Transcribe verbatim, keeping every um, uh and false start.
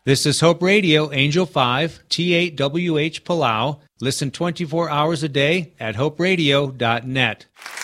This is Hope Radio, Angel five, T eight W H Palau. Listen twenty-four hours a day at hope radio dot net.